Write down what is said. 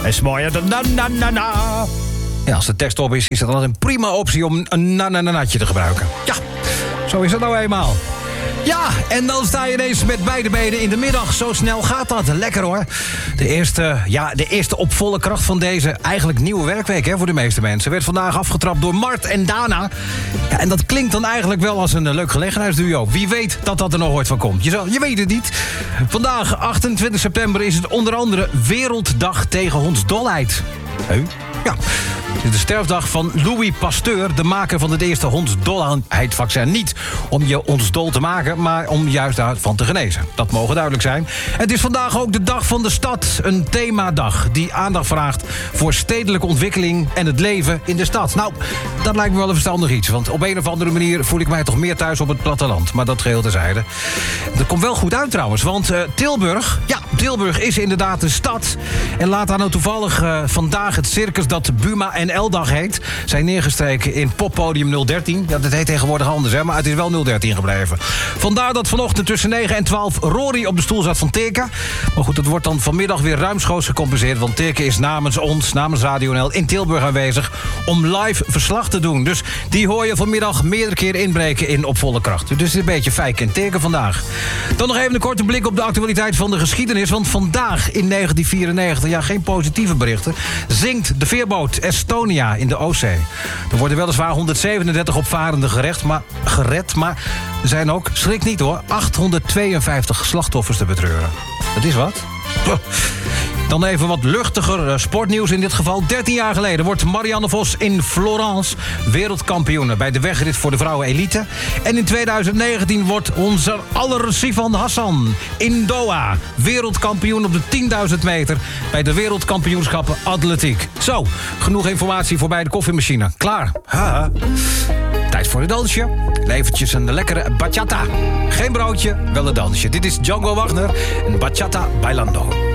is mooier dan na-na-na-na. Ja, als de tekst op is dat een prima optie om een na-na-na-natje te gebruiken. Ja, zo is het nou eenmaal. Ja, en dan sta je ineens met beide benen in de middag. Zo snel gaat dat. Lekker hoor. De eerste op volle kracht van deze eigenlijk nieuwe werkweek voor de meeste mensen. Werd vandaag afgetrapt door Mart en Dana. Ja, en dat klinkt dan eigenlijk wel als een leuk gelegenheidsduo. Wie weet dat er nog ooit van komt. Je weet het niet. Vandaag, 28 september, is het onder andere Werelddag tegen hondsdolheid. Ja. Het is de sterfdag van Louis Pasteur, de maker van het eerste hondsdolheidvaccin. Niet om je hondsdol te maken, maar om juist daarvan te genezen. Dat mogen duidelijk zijn. Het is vandaag ook de dag van de stad. Een themadag die aandacht vraagt voor stedelijke ontwikkeling en het leven in de stad. Nou, dat lijkt me wel een verstandig iets. Want op een of andere manier voel ik mij toch meer thuis op het platteland. Maar dat geheel terzijde. Dat komt wel goed uit trouwens. Want Tilburg is inderdaad een stad. En laat daar nou toevallig vandaag het circus dat Buma en L-dag heet, zijn neergestreken in poppodium 013. Ja, dat heet tegenwoordig anders, maar het is wel 013 gebleven. Vandaar dat vanochtend tussen 9 en 12 Rory op de stoel zat van Teke. Maar goed, dat wordt dan vanmiddag weer ruimschoots gecompenseerd, want Teke is namens ons, namens Radio NL, in Tilburg aanwezig om live verslag te doen. Dus die hoor je vanmiddag meerdere keren inbreken in Op Volle Kracht. Dus het is een beetje fijk en Teke vandaag. Dan nog even een korte blik op de actualiteit van de geschiedenis, want vandaag in 1994, geen positieve berichten, zinkt de veerboot Estonia in de Oostzee. Er worden weliswaar 137 opvarenden gered, maar er zijn ook, schrik niet hoor, 852 slachtoffers te betreuren. Dat is wat. Dan even wat luchtiger sportnieuws in dit geval. 13 jaar geleden wordt Marianne Vos in Florence wereldkampioene bij de wegrit voor de vrouwen elite. En in 2019 wordt onze aller Sivan Hassan in Doha wereldkampioen op de 10.000 meter bij de wereldkampioenschappen atletiek. Zo, genoeg informatie voor bij de koffiemachine. Klaar. Ha. Tijd voor het dansje. Eventjes een lekkere bachata. Geen broodje, wel een dansje. Dit is Django Wagner en Bachata Bailando.